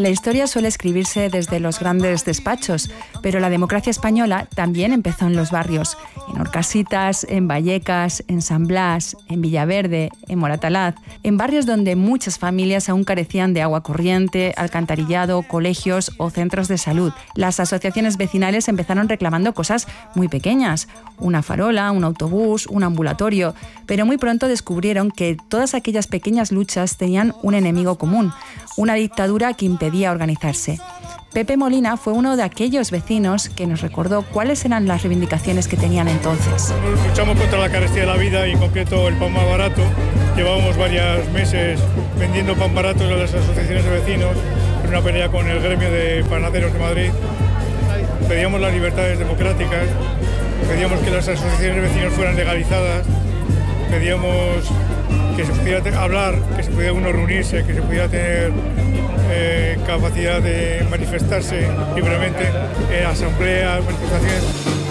La historia suele escribirse desde los grandes despachos, pero la democracia española también empezó en los barrios, en Orcasitas, en Vallecas, en San Blas, en Villaverde, en Moratalaz, en barrios donde muchas familias aún carecían de agua corriente, alcantarillado, colegios o centros de salud. Las asociaciones vecinales empezaron reclamando cosas muy pequeñas, una farola, un autobús, un ambulatorio, pero muy pronto descubrieron que todas aquellas pequeñas luchas tenían un enemigo común, una dictadura que impedía organizarse. Pepe Molina fue uno de aquellos vecinos que nos recordó cuáles eran las reivindicaciones que tenían entonces. Luchamos contra la carestía de la vida y en concreto el pan más barato. Llevábamos varios meses vendiendo pan barato a las asociaciones de vecinos en una pelea con el gremio de panaderos de Madrid. Pedíamos las libertades democráticas, pedíamos que las asociaciones de vecinos fueran legalizadas, pedíamos que se pudiera hablar, que se pudiera uno reunirse, que se pudiera tener capacidad de manifestarse libremente en asambleas, manifestaciones.